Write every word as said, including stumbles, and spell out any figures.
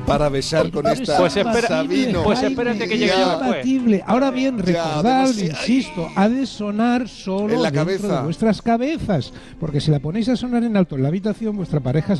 para besar con esta Pues espera- Sabino. pues espérate que llegue Ya. yo después. Compatible. Ahora bien, Ya, recordad, demasiado- insisto, ha de sonar solo En la dentro cabeza. de vuestras cabezas, porque si la ponéis a sonar en alto en la habitación, vuestra pareja se